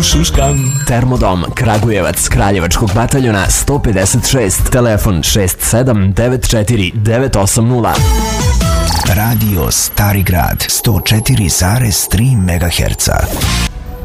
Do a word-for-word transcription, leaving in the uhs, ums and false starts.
šuškam. Termodom Kragujevac Kraljevačkog bataljona sto pedeset šest, telefon šest sedam devet četiri devet osam nula. Radio Stari Grad sto četiri zarez tri megaherca.